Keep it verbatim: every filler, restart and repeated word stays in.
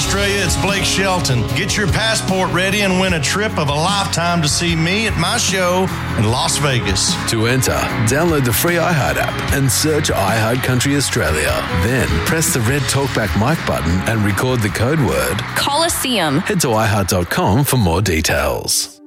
Australia, it's Blake Shelton. Get your passport ready and win a trip of a lifetime to see me at my show in Las Vegas. To enter, download the free iHeart app and search iHeart Country Australia. Then press the red Talkback mic button and record the code word Coliseum. Head to i heart dot com for more details.